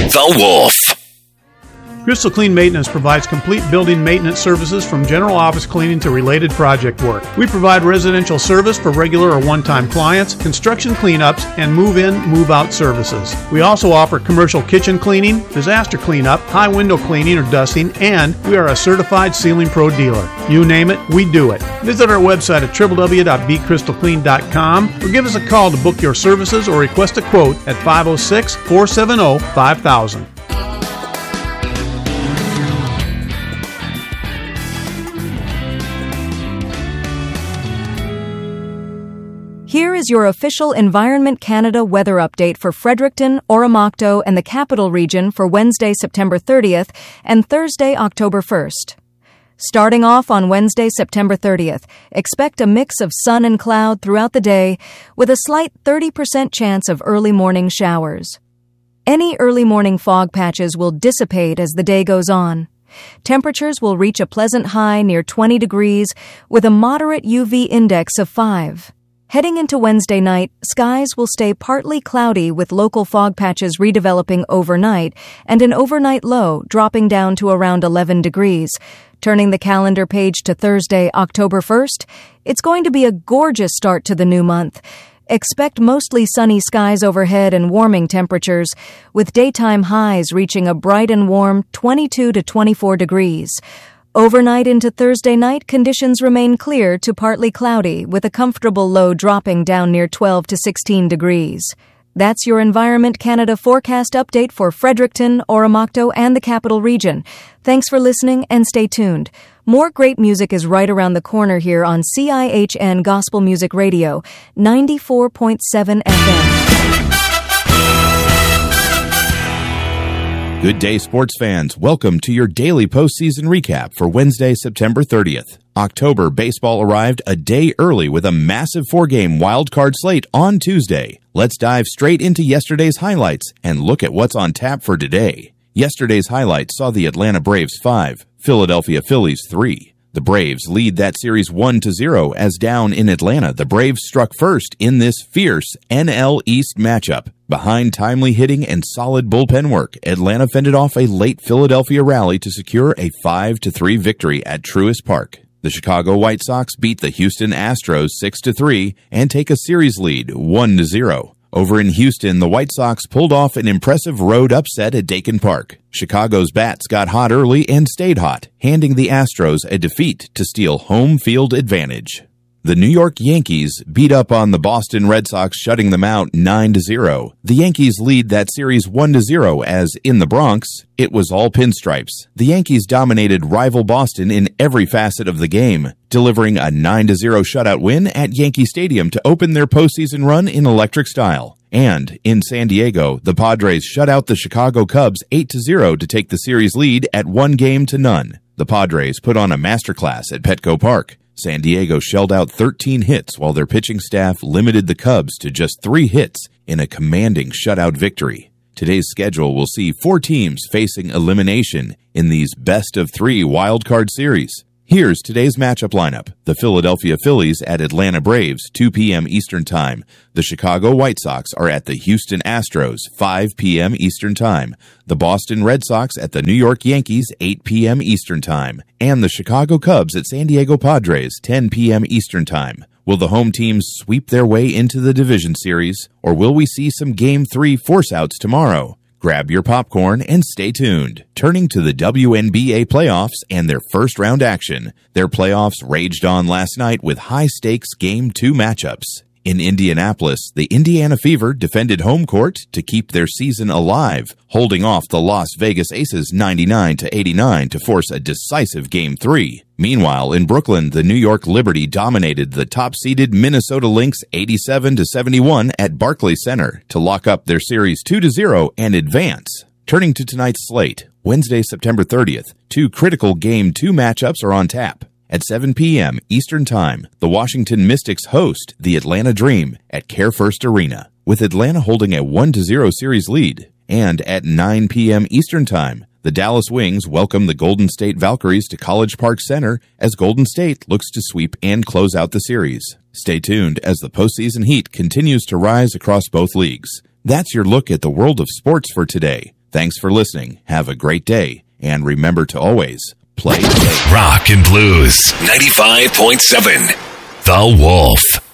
The Wolf. Crystal Clean Maintenance provides complete building maintenance services from general office cleaning to related project work. We provide residential service for regular or one-time clients, construction cleanups, and move-in, move-out services. We also offer commercial kitchen cleaning, disaster cleanup, high window cleaning or dusting, and we are a certified Ceiling Pro dealer. You name it, we do it. Visit our website at www.bcrystalclean.com or give us a call to book your services or request a quote at 506-470-5000. Here is your official Environment Canada weather update for Fredericton, Oromocto, and the Capital Region for Wednesday, September 30th and Thursday, October 1st. Starting off on Wednesday, September 30th, expect a mix of sun and cloud throughout the day with a slight 30% chance of early morning showers. Any early morning fog patches will dissipate as the day goes on. Temperatures will reach a pleasant high near 20 degrees with a moderate UV index of 5. Heading into Wednesday night, skies will stay partly cloudy with local fog patches redeveloping overnight and an overnight low dropping down to around 11 degrees. Turning the calendar page to Thursday, October 1st, it's going to be a gorgeous start to the new month. Expect mostly sunny skies overhead and warming temperatures, with daytime highs reaching a bright and warm 22 to 24 degrees. Overnight into Thursday night, conditions remain clear to partly cloudy, with a comfortable low dropping down near 12 to 16 degrees. That's your Environment Canada forecast update for Fredericton, Oromocto, and the Capital Region. Thanks for listening and stay tuned. More great music is right around the corner here on CIHN Gospel Music Radio, 94.7 FM. Good day, sports fans. Welcome to your daily postseason recap for Wednesday, September 30th. October baseball arrived a day early with a massive 4-game wildcard slate on Tuesday. Let's dive straight into yesterday's highlights and look at what's on tap for today. Yesterday's highlights saw the Atlanta Braves 5, Philadelphia Phillies 3. The Braves lead that series 1-0 as down in Atlanta, the Braves struck first in this fierce NL East matchup. Behind timely hitting and solid bullpen work, Atlanta fended off a late Philadelphia rally to secure a 5-3 victory at Truist Park. The Chicago White Sox beat the Houston Astros 6-3 and take a series lead 1-0. Over in Houston, the White Sox pulled off an impressive road upset at Dakin Park. Chicago's bats got hot early and stayed hot, handing the Astros a defeat to steal home field advantage. The New York Yankees beat up on the Boston Red Sox, shutting them out 9-0. The Yankees lead that series 1-0 as, in the Bronx, it was all pinstripes. The Yankees dominated rival Boston in every facet of the game, delivering a 9-0 shutout win at Yankee Stadium to open their postseason run in electric style. And, in San Diego, the Padres shut out the Chicago Cubs 8-0 to take the series lead at 1-0. The Padres put on a masterclass at Petco Park. San Diego shelled out 13 hits while their pitching staff limited the Cubs to just 3 hits in a commanding shutout victory. Today's schedule will see 4 teams facing elimination in these best-of-3 wildcard series. Here's today's matchup lineup. The Philadelphia Phillies at Atlanta Braves, 2 p.m. Eastern Time. The Chicago White Sox are at the Houston Astros, 5 p.m. Eastern Time. The Boston Red Sox at the New York Yankees, 8 p.m. Eastern Time. And the Chicago Cubs at San Diego Padres, 10 p.m. Eastern Time. Will the home teams sweep their way into the division series, or will we see some Game 3 force-outs tomorrow? Grab your popcorn and stay tuned. Turning to the WNBA playoffs and their first-round action. Their playoffs raged on last night with high-stakes Game 2 matchups. In Indianapolis, the Indiana Fever defended home court to keep their season alive, holding off the Las Vegas Aces 99-89 to force a decisive Game 3. Meanwhile, in Brooklyn, the New York Liberty dominated the top-seeded Minnesota Lynx 87-71 at Barclays Center to lock up their series 2-0 and advance. Turning to tonight's slate, Wednesday, September 30th, 2 critical Game 2 matchups are on tap. At 7 p.m. Eastern Time, the Washington Mystics host the Atlanta Dream at Care First Arena, with Atlanta holding a 1-0 series lead. And at 9 p.m. Eastern Time, the Dallas Wings welcome the Golden State Valkyries to College Park Center as Golden State looks to sweep and close out the series. Stay tuned as the postseason heat continues to rise across both leagues. That's your look at the world of sports for today. Thanks for listening. Have a great day. And remember to always play safe. Rock and Blues 95.7. The Wolf.